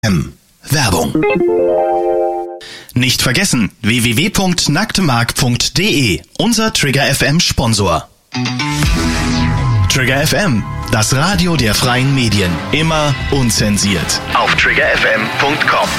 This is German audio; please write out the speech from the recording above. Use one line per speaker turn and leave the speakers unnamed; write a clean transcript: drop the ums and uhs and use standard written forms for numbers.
Werbung. Nicht vergessen, www.nacktmark.de, unser Trigger FM Sponsor. Trigger FM, das Radio der freien Medien, immer unzensiert. Auf triggerfm.com.